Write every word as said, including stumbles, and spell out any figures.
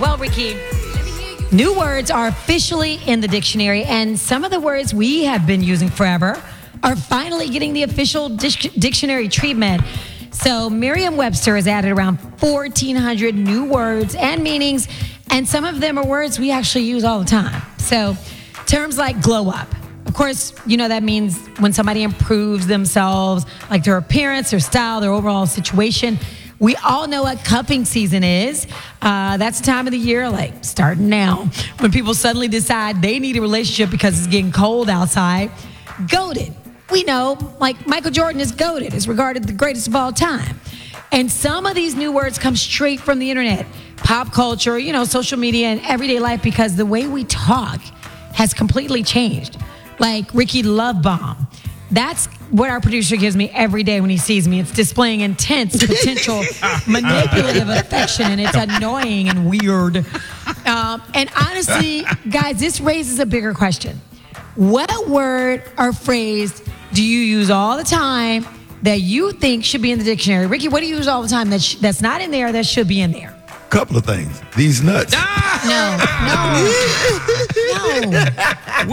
Well, Ricky, new words are officially in the dictionary, and some of the words we have been using forever are finally getting the official dic- dictionary treatment. So Merriam-Webster has added around fourteen hundred new words and meanings, and some of them are words we actually use all the time. So terms like glow up. Of course, you know that means when somebody improves themselves, like their appearance, their style, their overall situation. We all know what cuffing season is. Uh, that's the time of the year, like starting now, when people suddenly decide they need a relationship because it's getting cold outside. Goated. We know, like Michael Jordan is goated, is regarded the greatest of all time. And some of these new words come straight from the internet, pop culture, you know, social media, and everyday life, because the way we talk has completely changed. Like Ricky Love Bomb. That's what our producer gives me every day when he sees me. It's displaying intense potential manipulative affection, and it's annoying and weird. Um, and honestly, guys, this raises a bigger question. What word or phrase do you use all the time that you think should be in the dictionary? Ricky, what do you use all the time that sh- that's not in there that should be in there? Couple of things. These nuts. No, no, no.